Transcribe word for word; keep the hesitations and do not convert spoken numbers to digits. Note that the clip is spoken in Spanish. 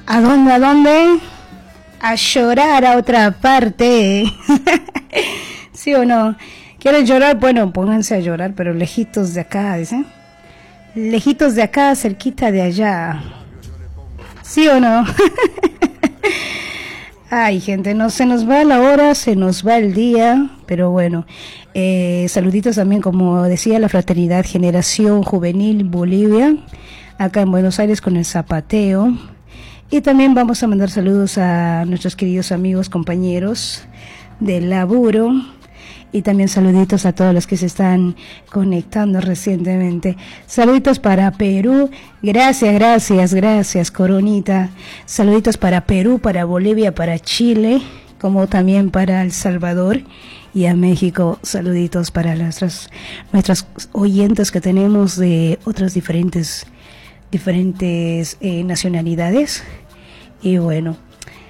¿A dónde, a dónde? A llorar a otra parte. ¿Sí o no? ¿Quieren llorar? Bueno, pónganse a llorar, pero lejitos de acá, dicen. Lejitos de acá, cerquita de allá. ¿Sí o no? Ay, gente, no se nos va la hora, se nos va el día, pero bueno, eh, saluditos también, como decía, la Fraternidad Generación Juvenil Bolivia, acá en Buenos Aires con el zapateo. Y también vamos a mandar saludos a nuestros queridos amigos, compañeros del laburo. Y también saluditos a todos los que se están conectando recientemente. Saluditos para Perú. Gracias, gracias, gracias, Coronita. Saluditos para Perú, para Bolivia, para Chile, como también para El Salvador y a México. Saluditos para nuestras, nuestras oyentes que tenemos de otras diferentes, diferentes eh, nacionalidades. Y bueno,